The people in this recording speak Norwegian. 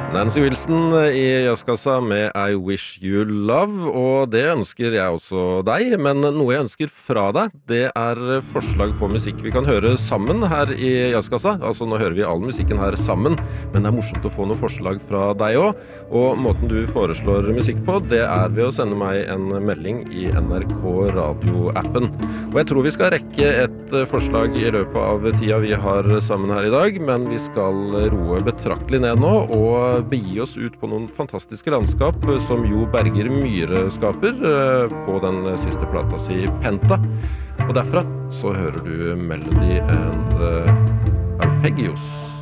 Nancy Wilson i Jazzkassa med I Wish You Love, og det ønsker jeg også deg, men noe jeg ønsker fra deg, det forslag på musikk vi kan høre sammen her i Jazzkassa. Altså nå hører vi all musikken her sammen, men det morsomt å få noen forslag fra deg også, og måten du foreslår musikk på, det ved å sende meg en melding i NRK Radio-appen. Og jeg tror vi skal rekke et forslag i løpet av tida vi har sammen her i dag, men vi skal roe betraktelig ned nå, og begi oss ut på noen fantastiske landskap som Jo Berger Myhre skaper på den siste plata si Penta. Og derfra så hører du Melody and Arpeggios.